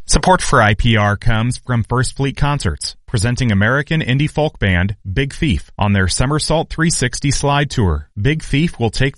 Support for IPR comes from First Fleet Concerts, presenting American indie folk band Big Thief on their Somersault 360 Slide Tour. Big Thief will take